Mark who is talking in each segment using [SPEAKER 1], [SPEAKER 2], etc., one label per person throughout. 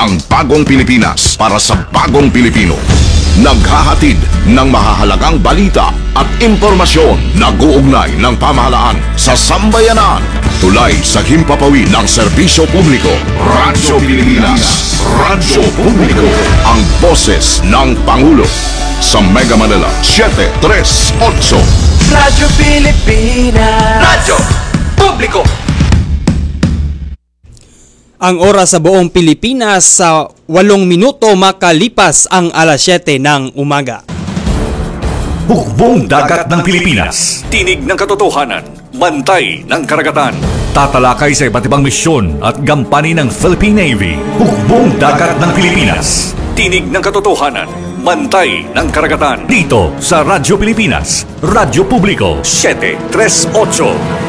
[SPEAKER 1] ang bagong Pilipinas para sa bagong Pilipino. Naghahatid ng mahahalagang balita at impormasyon na guugnay ng pamahalaan sa sambayanan. Tulay sa himpapawid ng serbisyo publiko. Radyo Pilipinas. Radyo Publiko. Ang boses ng Pangulo. Sa Mega Manila, 738.
[SPEAKER 2] Radyo Pilipinas. Radyo Publiko.
[SPEAKER 3] Ang oras sa buong Pilipinas sa 8 minuto makalipas ang alas 7 ng umaga.
[SPEAKER 4] Hukbong dagat ng Pilipinas. Tinig ng katotohanan. Bantay ng karagatan. Tatalakay sa iba't ibang misyon at gampanin ng Philippine Navy. Hukbong dagat ng Pilipinas. Tinig ng katotohanan. Bantay ng karagatan. Dito sa Radyo Pilipinas. Radyo Publiko 738.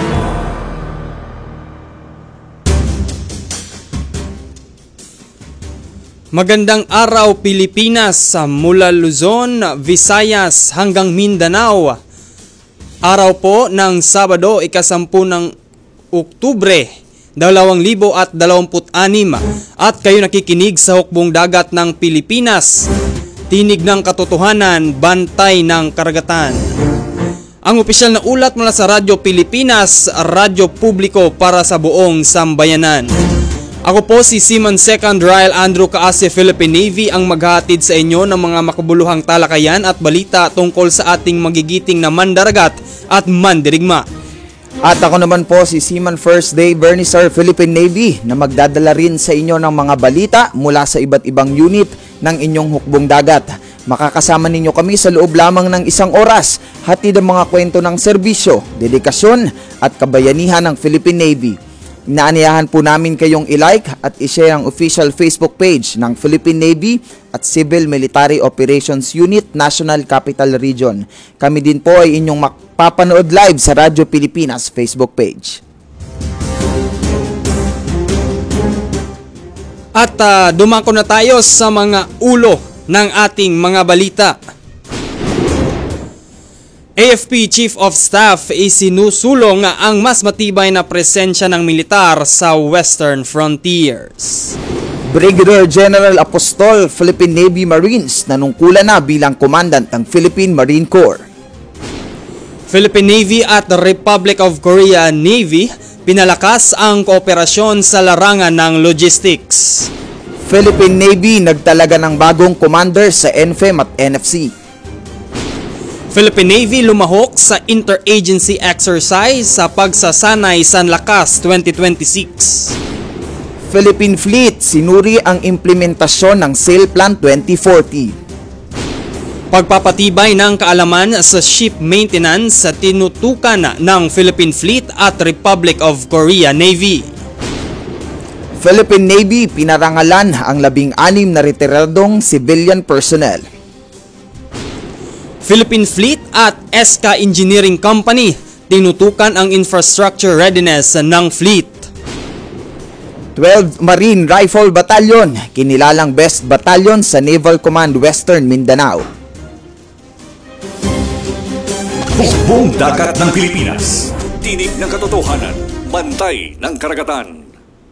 [SPEAKER 3] Magandang araw Pilipinas, mula Luzon, Visayas hanggang Mindanao. Araw po ng Sabado, ika-10 ng Oktubre 2026 at kayo nakikinig sa Hukbong Dagat ng Pilipinas. Tinig ng katotohanan, bantay ng karagatan. Ang opisyal na ulat mula sa Radyo Pilipinas, Radyo Publiko para sa buong sambayanan. Ako po si Seaman 2nd Ryle Andrew Kaase, Philippine Navy, ang maghahatid sa inyo ng mga makabuluhang talakayan at balita tungkol sa ating magigiting na mandaragat at mandirigma.
[SPEAKER 5] At ako naman po si Seaman First Day Bernie Sir, Philippine Navy, na magdadala rin sa inyo ng mga balita mula sa iba't ibang unit ng inyong hukbong dagat. Makakasama ninyo kami sa loob lamang ng 1 oras, hatid ang mga kwento ng serbisyo, dedikasyon at kabayanihan ng Philippine Navy. Inaanyayahan po namin kayong i-like at i-share ang official Facebook page ng Philippine Navy at Civil Military Operations Unit National Capital Region. Kami din po ay inyong mapapanood live sa Radyo Pilipinas Facebook page.
[SPEAKER 3] At dumako na tayo sa mga ulo ng ating mga balita. AFP Chief of Staff isinusulong ang mas matibay na presensya ng militar sa Western Frontiers.
[SPEAKER 5] Brigadier General Apostol, Philippine Navy Marines, nanungkulan na bilang Commandant ng Philippine Marine Corps.
[SPEAKER 3] Philippine Navy at Republic of Korea Navy pinalakas ang kooperasyon sa larangan ng logistics.
[SPEAKER 5] Philippine Navy nagtalaga ng bagong commander sa NFEM at NFC.
[SPEAKER 3] Philippine Navy lumahok sa interagency exercise sa pagsasanay sa Lakas 2026.
[SPEAKER 5] Philippine Fleet sinuri ang implementasyon ng Sail Plan 2040.
[SPEAKER 3] Pagpapatibay ng kaalaman sa ship maintenance sa tinutukan ng Philippine Fleet at Republic of Korea Navy.
[SPEAKER 5] Philippine Navy pinarangalan ang 16 na retiradong civilian personnel.
[SPEAKER 3] Philippine Fleet at SK Engineering Company tinutukan ang infrastructure readiness ng fleet.
[SPEAKER 5] 12 Marine Rifle Battalion, kinilalang Best Battalion sa Naval Command Western Mindanao.
[SPEAKER 4] Hukbong dagat ng Pilipinas. Tinig ng katotohanan. Bantay ng karagatan.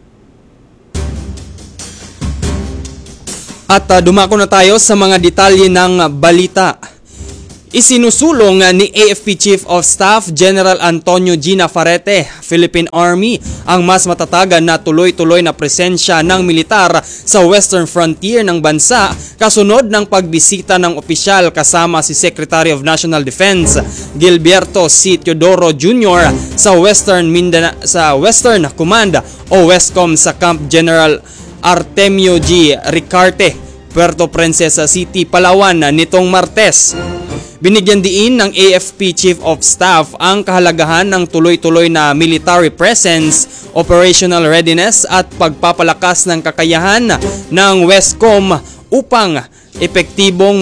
[SPEAKER 3] At dumako na tayo sa mga detalye ng balita. Isinusulong ni AFP Chief of Staff General Antonio G. Navarrete, Philippine Army, ang mas matatagan na tuloy-tuloy na presensya ng militar sa western frontier ng bansa kasunod ng pagbisita ng opisyal kasama si Secretary of National Defense Gilberto C. Teodoro Jr. sa Western Command o Westcom sa Camp General Artemio G. Ricarte, Puerto Princesa City, Palawan nitong Martes. Binigyan diin ng AFP Chief of Staff ang kahalagahan ng tuloy-tuloy na military presence, operational readiness at pagpapalakas ng kakayahan ng Westcom upang epektibong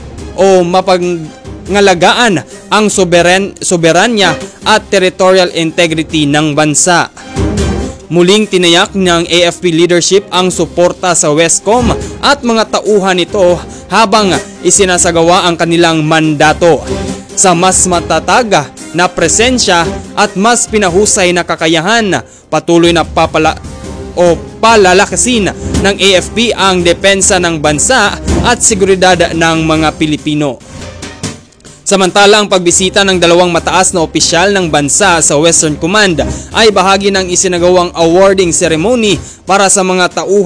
[SPEAKER 3] mapangalagaan ang soberanya at territorial integrity ng bansa. Muling tinayak ng AFP leadership ang suporta sa Westcom at mga tauhan nito habang isinasagawa ang kanilang mandato sa mas matatag na presensya at mas pinahusay na kakayahan. Patuloy na o palalakasin ng AFP ang depensa ng bansa at seguridad ng mga Pilipino. Samantalang pagbisita ng dalawang mataas na opisyal ng bansa sa Western Command ay bahagi ng isinagawang awarding ceremony para sa mga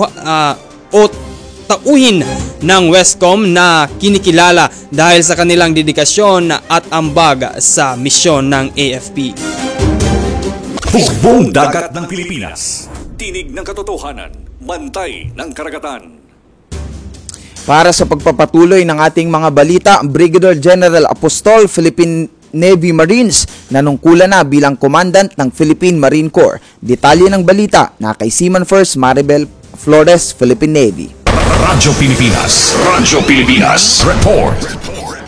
[SPEAKER 3] tauhin ng Westcom na kinikilala dahil sa kanilang dedikasyon at ambag sa misyon ng AFP.
[SPEAKER 4] Hukbong Dagat ng Pilipinas. Tinig ng katotohanan. Bantay ng karagatan.
[SPEAKER 5] Para sa pagpapatuloy ng ating mga balita, Brigadier General Apostol, Philippine Navy Marines, nanungkulan na bilang Commandant ng Philippine Marine Corps. Detalye ng balita na kay Seaman First Maribel Flores, Philippine Navy.
[SPEAKER 1] Radyo Pilipinas. Radyo Pilipinas. Report.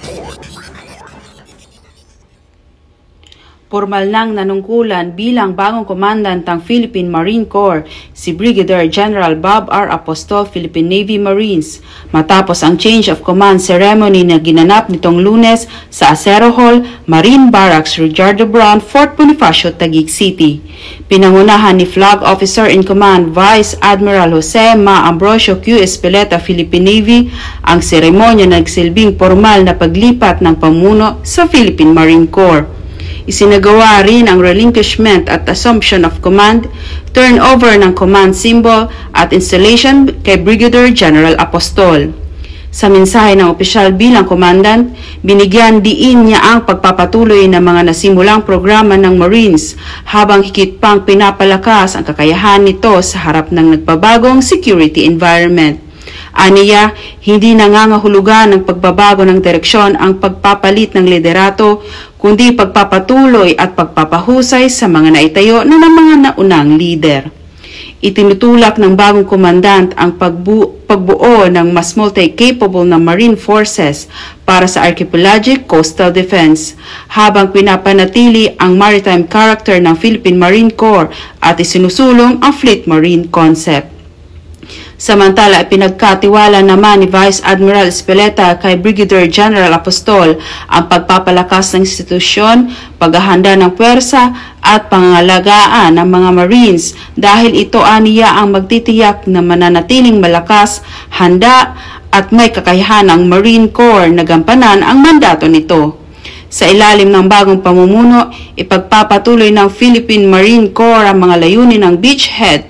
[SPEAKER 6] Formal nang nanungkulan bilang bagong komandant ng Philippine Marine Corps si Brigadier General Bob R. Apostol, Philippine Navy Marines, matapos ang change of command ceremony na ginanap nitong Lunes sa Acero Hall, Marine Barracks, Ricardo Brown, Fort Bonifacio, Taguig City. Pinangunahan ni Flag Officer in Command Vice Admiral Jose Ma Ambrosio Q. Espeleta, Philippine Navy, ang seremonya na nagsilbing formal na paglipat ng pamuno sa Philippine Marine Corps. Isinagawa rin ang relinquishment at assumption of command, turnover ng command symbol at installation kay Brigadier General Apostol. Sa mensahe ng opisyal bilang commandant, binigyan diin niya ang pagpapatuloy ng mga nasimulang programa ng Marines habang higit pang pinapalakas ang kakayahan nito sa harap ng nagbabagong security environment. Aniya, hindi nangangahulugan ng pagbabago ng direksyon ang pagpapalit ng liderato, kundi pagpapatuloy at pagpapahusay sa mga naitayo na ng mga naunang lider. Itinutulak ng bagong komandant ang pagbuo ng mas multi-capable na marine forces para sa archipelagic coastal defense, habang pinapanatili ang maritime character ng Philippine Marine Corps at isinusulong ang Fleet Marine concept. Samantala, pinagkatiwala naman ni Vice Admiral Espeleta kay Brigadier General Apostol ang pagpapalakas ng institusyon, paghahanda ng puwersa at pangangalagaan ng mga Marines dahil ito aniya ang magtitiyak na mananatiling malakas, handa at may kakayahan ng Marine Corps na gampanan ang mandato nito. Sa ilalim ng bagong pamumuno, ipagpapatuloy ng Philippine Marine Corps ang mga layunin ng Beachhead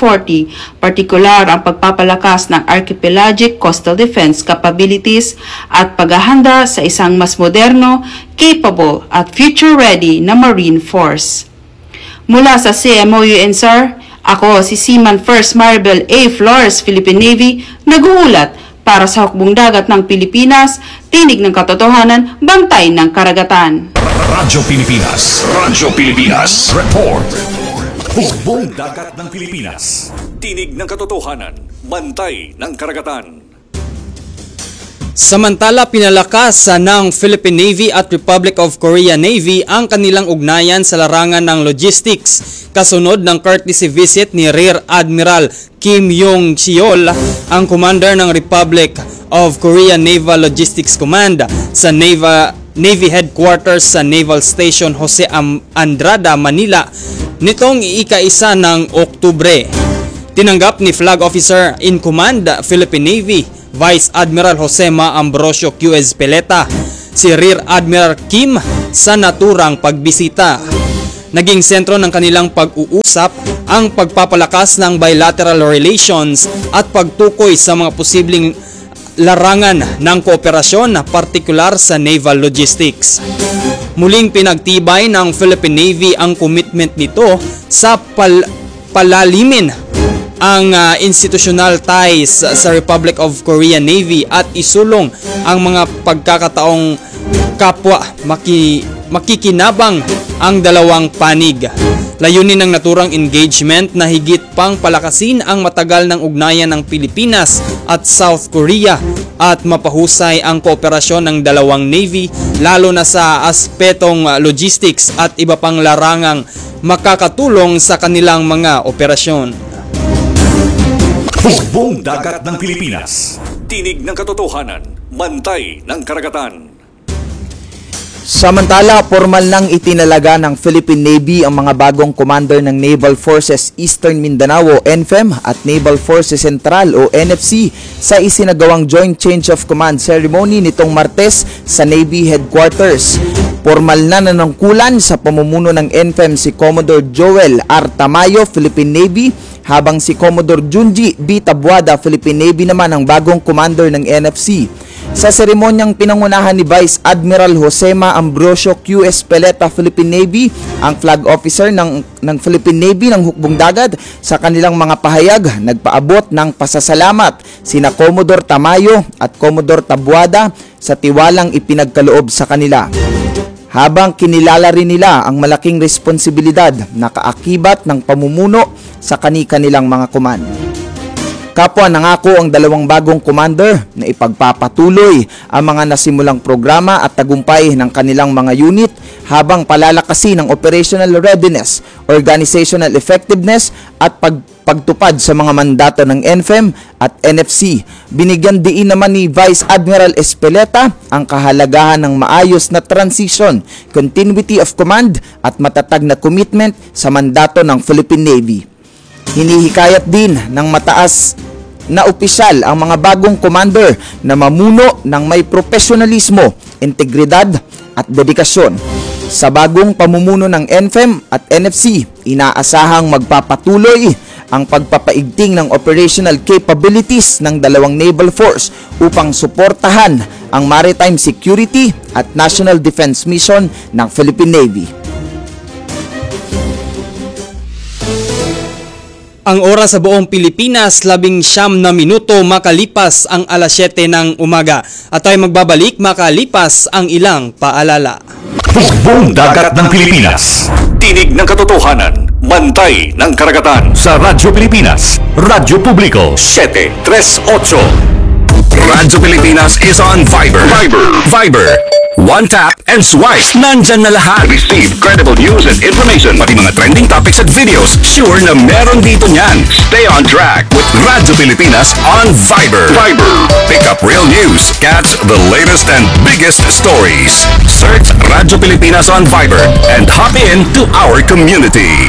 [SPEAKER 6] 2040, partikular ang pagpapalakas ng archipelagic coastal defense capabilities at paghahanda sa isang mas moderno, capable at future-ready na Marine Force. Mula sa CMOUNSR, ako si Seaman First Maribel A. Flores, Philippine Navy, nag-uulat para sa Hukbong Dagat ng Pilipinas, tinig ng katotohanan, bantay ng karagatan.
[SPEAKER 1] Radyo Pilipinas. Radyo Pilipinas. Report.
[SPEAKER 4] Hukbong Dagat ng Pilipinas. Tinig ng katotohanan. Bantay ng karagatan.
[SPEAKER 3] Samantala, pinalakas ng Philippine Navy at Republic of Korea Navy ang kanilang ugnayan sa larangan ng logistics kasunod ng courtesy visit ni Rear Admiral Kim Yong-cheol, ang commander ng Republic of Korea Naval Logistics Command sa Navy Headquarters sa Naval Station Jose Andrada, Manila nitong ika-1 ng Oktubre. Tinanggap ni Flag Officer in Command, Philippine Navy, Vice Admiral Jose Ma Ambrosio Q. Espeleta, si Rear Admiral Kim sa naturang pagbisita. Naging sentro ng kanilang pag-uusap ang pagpapalakas ng bilateral relations at pagtukoy sa mga posibleng larangan ng kooperasyon, partikular sa naval logistics. Muling pinagtibay ng Philippine Navy ang commitment nito sa palalimin ang institutional ties sa Republic of Korea Navy at isulong ang mga pagkakataong kapwa makikinabang ang dalawang panig. Layunin ng naturang engagement na higit pang palakasin ang matagal ng ugnayan ng Pilipinas at South Korea at mapahusay ang kooperasyon ng dalawang navy lalo na sa aspetong logistics at iba pang larangang makakatulong sa kanilang mga operasyon.
[SPEAKER 4] Hukbong Dagat ng Pilipinas. Tinig ng katotohanan. Bantay ng karagatan.
[SPEAKER 5] Samantala, formal nang itinalaga ng Philippine Navy ang mga bagong commander ng Naval Forces Eastern Mindanao o NFEM at Naval Forces Central o NFC sa isinagawang Joint Change of Command Ceremony nitong Martes sa Navy Headquarters. Formal na nanungkulan sa pamumuno ng NFEM si Commodore Joel R. Tamayo, Philippine Navy, habang si Commodore Junji B. Tabuada, Philippine Navy naman ang bagong commander ng NFC. Sa seremonyang pinangunahan ni Vice Admiral Josema Ambrosio Q. Espeleta, Philippine Navy, ang flag officer ng Philippine Navy ng hukbong dagat, sa kanilang mga pahayag, nagpaabot ng pasasalamat sina Commodore Tamayo at Commodore Tabuada sa tiwalang ipinagkaloob sa kanila. Habang kinilala rin nila ang malaking responsibilidad na kaakibat ng pamumuno sa kani-kanilang mga command. Kapwa nangako ang dalawang bagong commander na ipagpapatuloy ang mga nasimulang programa at tagumpay ng kanilang mga unit habang palalakasin ang operational readiness, organizational effectiveness at pagtupad sa mga mandato ng NFEM at NFC. Binigyan diin naman ni Vice Admiral Espeleta ang kahalagahan ng maayos na transition, continuity of command at matatag na commitment sa mandato ng Philippine Navy. Hinihikayat din ng mataas na opisyal ang mga bagong commander na mamuno ng may profesionalismo, integridad at dedikasyon. Sa bagong pamumuno ng NFEM at NFC, inaasahang magpapatuloy ang pagpapaigting ng operational capabilities ng dalawang naval force upang suportahan ang maritime security at national defense mission ng Philippine Navy.
[SPEAKER 3] Ang oras sa buong Pilipinas, 19 na minuto makalipas ang alas 7 ng umaga. At tayo magbabalik makalipas ang ilang paalala.
[SPEAKER 4] Hukbong dagat ng Pilipinas. Tinig ng katotohanan. Bantay ng karagatan. Sa Radyo Pilipinas. Radyo Publiko 738.
[SPEAKER 1] Radyo Pilipinas is on Fiber. Fiber. One tap and swipe. Nandyan na lahat. Receive credible news and information. Pati mga trending topics at videos. Sure na meron dito niyan. Stay on track with Radyo Pilipinas on Fiber. Pick up real news. Catch the latest and biggest stories. Search Radyo Pilipinas on Fiber and hop in to our community.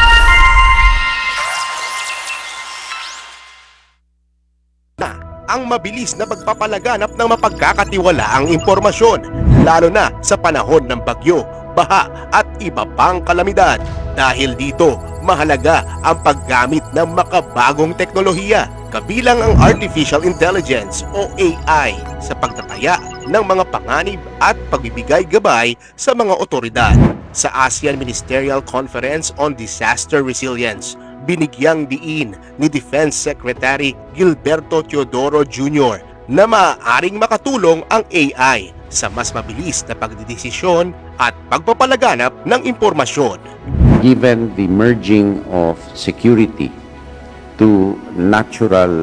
[SPEAKER 7] Ang mabilis na pagpapalaganap ng mapagkakatiwalaang impormasyon, lalo na sa panahon ng bagyo, baha at iba pang kalamidad. Dahil dito, mahalaga ang paggamit ng makabagong teknolohiya, kabilang ang Artificial Intelligence o AI sa pagtataya ng mga panganib at pagbibigay gabay sa mga otoridad. Sa ASEAN Ministerial Conference on Disaster Resilience, binigyang diin ni Defense Secretary Gilberto Teodoro Jr. na maaaring makatulong ang AI sa mas mabilis na pagdedesisyon at pagpapalaganap ng impormasyon.
[SPEAKER 8] Given the merging of security to natural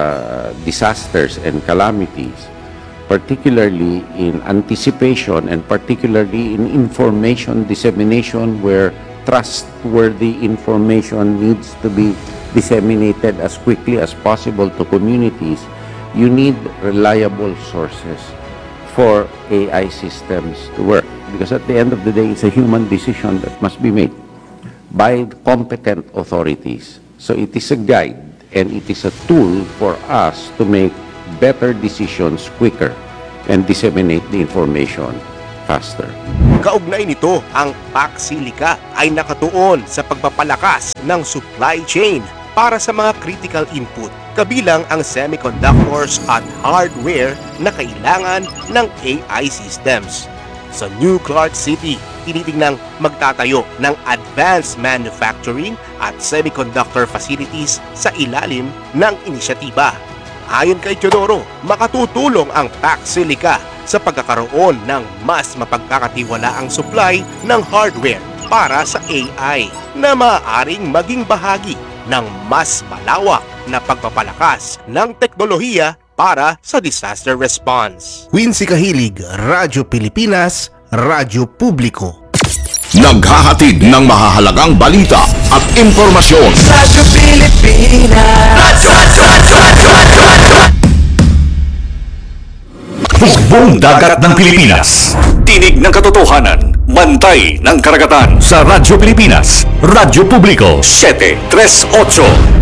[SPEAKER 8] disasters and calamities, particularly in anticipation and particularly in information dissemination where trustworthy information needs to be disseminated as quickly as possible to communities, you need reliable sources for AI systems to work. Because at the end of the day, it's a human decision that must be made by competent authorities. So it is a guide and it is a tool for us to make better decisions quicker and disseminate the information faster.
[SPEAKER 7] Kaugnay nito, ang PAC-SILICA ay nakatuon sa pagpapalakas ng supply chain para sa mga critical input, kabilang ang semiconductors at hardware na kailangan ng AI systems. Sa New Clark City, tinitingnang magtatayo ng advanced manufacturing at semiconductor facilities sa ilalim ng inisyatiba. Ayon kay Teodoro, makatutulong ang PAC-SILICA sa pagkakaroon ng mas mapagkakatiwalaang supply ng hardware para sa AI na maaaring maging bahagi ng mas malawak na pagpapalakas ng teknolohiya para sa disaster response.
[SPEAKER 9] Quincy Kahilig, Radyo Pilipinas, Radyo Publiko.
[SPEAKER 1] Naghahatid ng mahahalagang balita at impormasyon.
[SPEAKER 2] Radyo Pilipinas.
[SPEAKER 4] Hukbong dagat ng Pilipinas. Tinig ng katotohanan, bantay ng karagatan. Sa Radyo Pilipinas, Radyo Publiko, 738.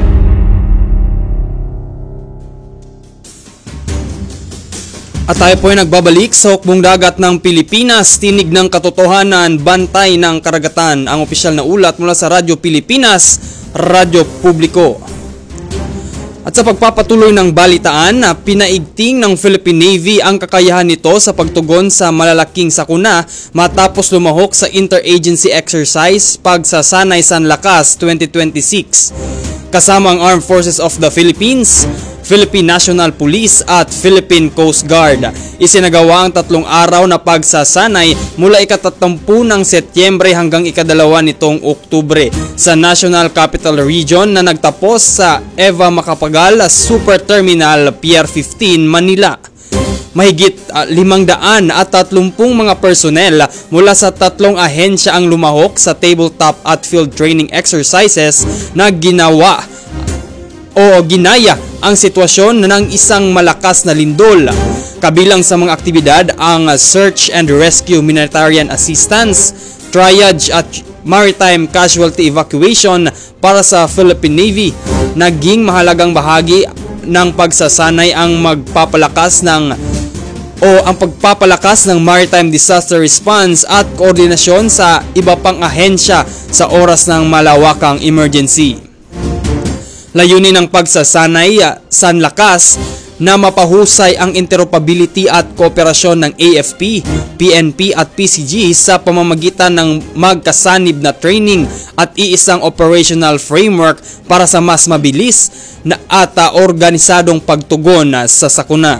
[SPEAKER 3] At tayo po ay nagbabalik sa hukbong dagat ng Pilipinas, tinig ng katotohanan, bantay ng karagatan, ang opisyal na ulat mula sa Radyo Pilipinas, Radyo Publiko. At sa pagpapatuloy ng balitaan, pinaigting ng Philippine Navy ang kakayahan nito sa pagtugon sa malalaking sakuna matapos lumahok sa Interagency Exercise Pagsasanay Sanlakas 2026. Kasama ang Armed Forces of the Philippines, Philippine National Police at Philippine Coast Guard. Isinagawa ang 3 araw na pagsasanay mula ika-30 ng Setyembre hanggang ika-2 nitong Oktubre sa National Capital Region na nagtapos sa Eva Macapagal Super Terminal Pier 15, Manila. Mahigit 530 mga personnel mula sa 3 ahensya ang lumahok sa tabletop at field training exercises na ginaya ang sitwasyon ng isang malakas na lindol. Kabilang sa mga aktibidad ang search and rescue, humanitarian assistance, triage at maritime casualty evacuation para sa Philippine Navy. Naging mahalagang bahagi ng pagsasanay ang pagpapalakas ng maritime disaster response at koordinasyon sa iba pang ahensya sa oras ng malawakang emergency. Layunin ng pagsasanay Sanlakas na mapahusay ang interoperability at kooperasyon ng AFP, PNP at PCG sa pamamagitan ng magkasanib na training at iisang operational framework para sa mas mabilis at organisadong pagtugon sa sakuna.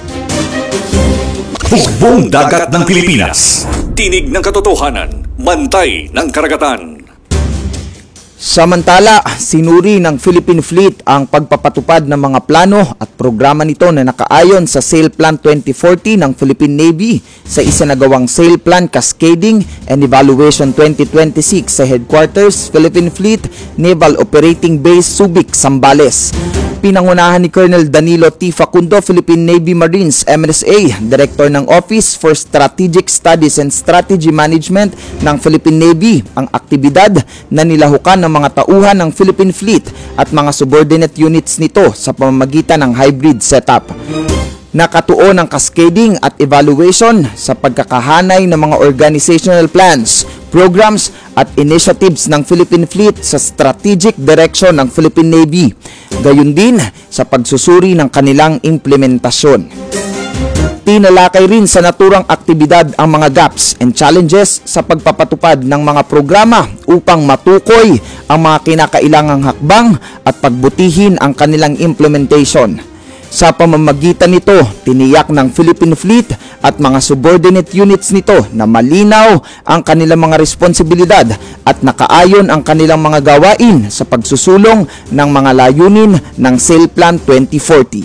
[SPEAKER 4] Hukbong dagat ng Pilipinas. Tinig ng katotohanan, bantay ng karagatan.
[SPEAKER 5] Samantala, sinuri ng Philippine Fleet ang pagpapatupad ng mga plano at programa nito na nakaayon sa Sail Plan 2040 ng Philippine Navy sa isinagawang Sail Plan Cascading and Evaluation 2026 sa Headquarters, Philippine Fleet, Naval Operating Base, Subic, Zambales. Pinangunahan ni Colonel Danilo T. Facundo, Philippine Navy Marines, MNSA, Director ng Office for Strategic Studies and Strategy Management ng Philippine Navy, ang aktibidad na nilahukan ng mga tauhan ng Philippine Fleet at mga subordinate units nito sa pamamagitan ng hybrid setup. Nakatuon ang cascading at evaluation sa pagkakahanay ng mga organizational plans, programs at initiatives ng Philippine Fleet sa strategic direction ng Philippine Navy, gayon din sa pagsusuri ng kanilang implementasyon. Tinalakay rin sa naturang aktibidad ang mga gaps and challenges sa pagpapatupad ng mga programa upang matukoy ang mga kinakailangang hakbang at pagbutihin ang kanilang implementation. Sa pamamagitan nito, tiniyak ng Philippine Fleet at mga subordinate units nito na malinaw ang kanilang mga responsibilidad at nakaayon ang kanilang mga gawain sa pagsusulong ng mga layunin ng Sail Plan 2040.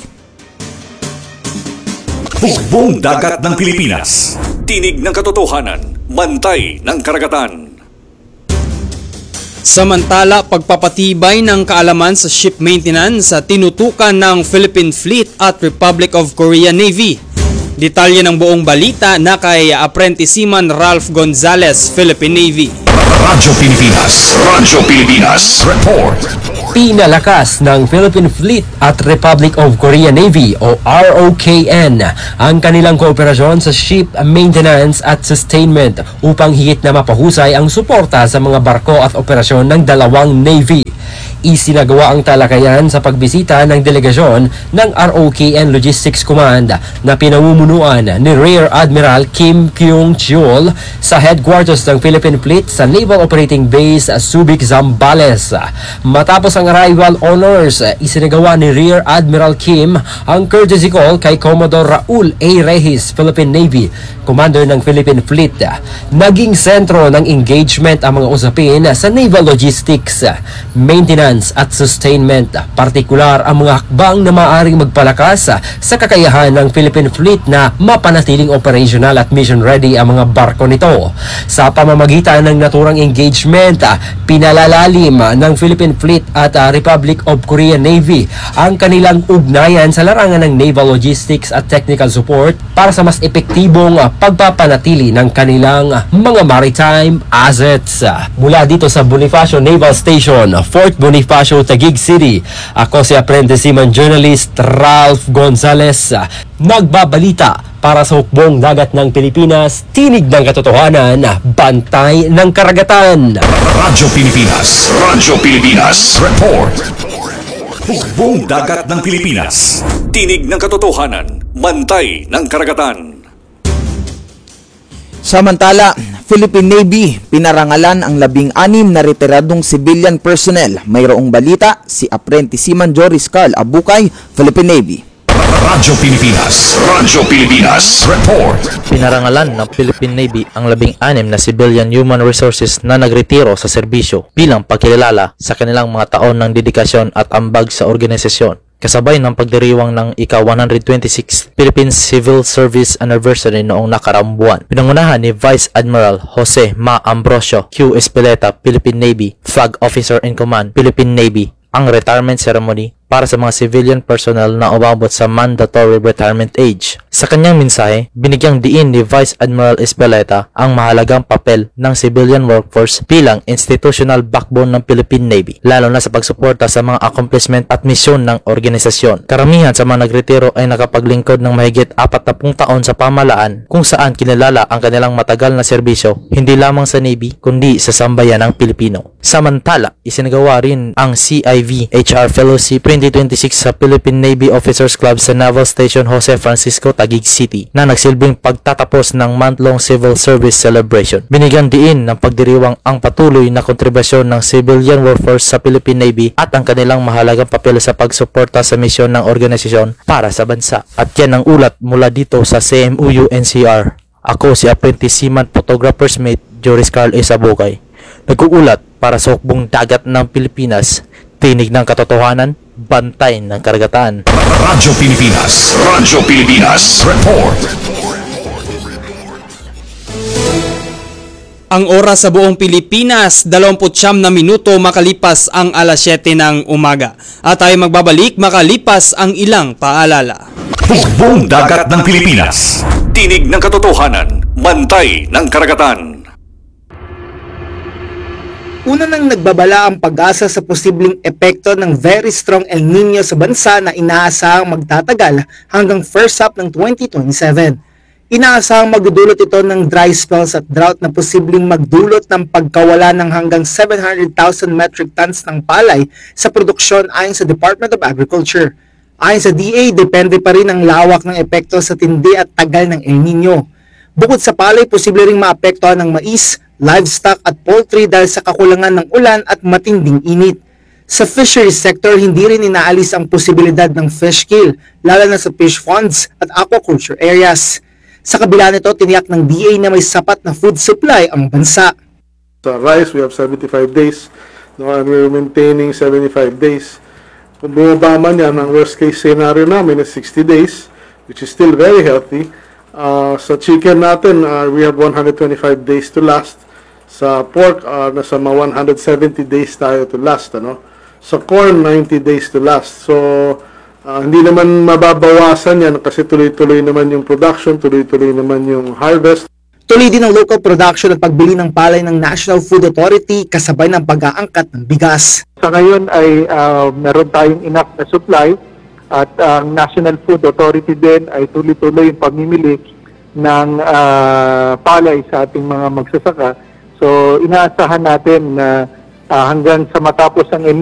[SPEAKER 4] Hukbong dagat ng Pilipinas. Tinig ng katotohanan, bantay ng karagatan.
[SPEAKER 3] Samantala, pagpapatibay ng kaalaman sa ship maintenance sa tinutukan ng Philippine Fleet at Republic of Korea Navy. Detalye ng buong balita na kay Apprentice Seaman Ralph Gonzalez, Philippine Navy.
[SPEAKER 1] Radyo Pilipinas. Report.
[SPEAKER 10] Pinalakas ng Philippine Fleet at Republic of Korea Navy o ROKN ang kanilang kooperasyon sa ship maintenance at sustainment upang higit na mapahusay ang suporta sa mga barko at operasyon ng dalawang navy. Isinagawa ang talakayan sa pagbisita ng delegasyon ng ROKN Logistics Command na pinamumunuan ni Rear Admiral Kim Kyung-cheol sa headquarters ng Philippine Fleet sa Naval Operating Base Subic, Zambales. Matapos ang arrival honors, isinagawa ni Rear Admiral Kim ang courtesy call kay Commodore Raul A. Rehis, Philippine Navy, Commander ng Philippine Fleet. Naging sentro ng engagement ang mga usapin sa naval logistics, maintenance maintenance at sustainment. Partikular ang mga hakbang na maaaring magpalakas sa kakayahan ng Philippine Fleet na mapanatiling operational at mission ready ang mga barko nito. Sa pamamagitan ng naturang engagement, pinalalalim ng Philippine Fleet at Republic of Korea Navy ang kanilang ugnayan sa larangan ng naval logistics at technical support para sa mas epektibong pagpapanatili ng kanilang mga maritime assets. Mula dito sa Bonifacio Naval Station, Fort Bonifacio, Taguig City, ako si Apprentice Seaman Journalist Ralph Gonzalez, nagbabalita para sa hukbong dagat ng Pilipinas, tinig ng katotohanan, bantay ng karagatan.
[SPEAKER 1] Radyo Pilipinas. Radyo Pilipinas. Report.
[SPEAKER 4] Hukbong dagat ng Pilipinas. Tinig ng katotohanan, bantay ng karagatan.
[SPEAKER 5] Samantala, Philippine Navy pinarangalan ang 16 na retiradong civilian personnel. Mayroong balita si Apprentice Seaman Joris Carl Abukay, Philippine Navy.
[SPEAKER 1] Radyo Pilipinas. Radyo Pilipinas. Report.
[SPEAKER 11] Pinarangalan ng Philippine Navy ang 16 na civilian human resources na nagretiro sa serbisyo bilang pagkilala sa kanilang mga taon ng dedikasyon at ambag sa organisasyon. Kasabay ng pagdiriwang ng ika-126 Philippine Civil Service Anniversary noong nakaraang buwan. Pinangunahan ni Vice Admiral Jose Ma Ambrosio Q. Espeleta, Philippine Navy, Flag Officer in Command, Philippine Navy, ang retirement ceremony para sa mga civilian personnel na umabot sa mandatory retirement age. Sa kanyang mensahe, binigyang diin ni Vice Admiral Espeleta ang mahalagang papel ng civilian workforce bilang institutional backbone ng Philippine Navy, lalo na sa pagsuporta sa mga accomplishment at misyon ng organisasyon. Karamihan sa mga nagretiro ay nakapaglingkod ng mahigit 40 taon sa pamahalaan kung saan kinilala ang kanilang matagal na serbisyo hindi lamang sa Navy kundi sa sambayanang Pilipino. Samantala, isinagawa rin ang CIV HR Fellowship 2026 sa Philippine Navy Officers Club sa Naval Station Jose Francisco, Taguig City na nagsilbing pagtatapos ng month-long civil service celebration. Binigyan diin ng pagdiriwang ang patuloy na kontribusyon ng civilian workforce sa Philippine Navy at ang kanilang mahalagang papel sa pagsuporta sa misyon ng organisasyon para sa bansa. At yan ang ulat mula dito sa CMUU NCR. Ako si Apprentice Seaman Photographer's Mate Joris Carl Abukay. Nag-uulat para sa hukbong dagat ng Pilipinas, tinig ng katotohanan, bantay ng karagatan.
[SPEAKER 1] Radyo Pilipinas. Radyo Pilipinas. Report.
[SPEAKER 3] Ang oras sa buong Pilipinas, 29 na minuto makalipas ang alas 7 ng umaga. At tayo magbabalik makalipas ang ilang paalala.
[SPEAKER 4] Hukbong dagat ng Pilipinas. Tinig ng katotohanan, bantay ng karagatan.
[SPEAKER 9] Una nang nagbabala ang pag-asa sa posibleng epekto ng very strong El Nino sa bansa na inaasahang magtatagal hanggang first half ng 2027. Inaasahang magdudulot ito ng dry spells at drought na posibleng magdulot ng pagkawala ng hanggang 700,000 metric tons ng palay sa produksyon ayon sa Department of Agriculture. Ayon sa DA, depende pa rin ang lawak ng epekto sa tindi at tagal ng El Nino. Bukod sa palay, posible ring maapektuhan ng mais, livestock at poultry dahil sa kakulangan ng ulan at matinding init. Sa fisheries sector, hindi rin inaalis ang posibilidad ng fish kill, lalo na sa fish ponds at aquaculture areas. Sa kabila nito, tiniyak ng DA na may sapat na food supply ang bansa.
[SPEAKER 12] Sa rice, we have 75 days, no, and we're maintaining 75 days. Kung bumaba man yan, ang worst case scenario namin is 60 days, which is still very healthy. Sa chicken natin, we have 125 days to last. Sa pork, nasa mga 170 days tayo to last. Ano? Sa corn, 90 days to last. So, hindi naman mababawasan yan kasi tuloy-tuloy naman yung production, tuloy-tuloy naman yung harvest.
[SPEAKER 9] Tuloy din ang local production at pagbili ng palay ng National Food Authority kasabay ng pag-aangkat ng bigas.
[SPEAKER 12] Sa ngayon ay meron tayong enough na supply at ang National Food Authority din ay tuloy-tuloy yung pamimili ng palay sa ating mga magsasaka. So inaasahan natin na hanggang sa matapos ang